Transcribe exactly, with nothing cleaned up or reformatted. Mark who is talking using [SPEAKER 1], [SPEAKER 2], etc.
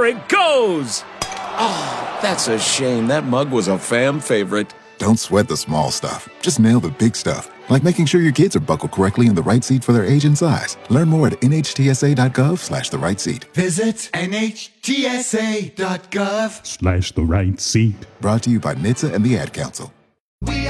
[SPEAKER 1] there it goes! Oh, that's a shame. That mug was a fan favorite.
[SPEAKER 2] Don't sweat the small stuff. Just nail the big stuff, like making sure your kids are buckled correctly in the right seat for their age and size. Learn more at nhtsa.gov slash the right seat.
[SPEAKER 3] Visit nhtsa.gov
[SPEAKER 4] slash the right seat.
[SPEAKER 2] Brought to you by N H T S A and the Ad Council.
[SPEAKER 3] We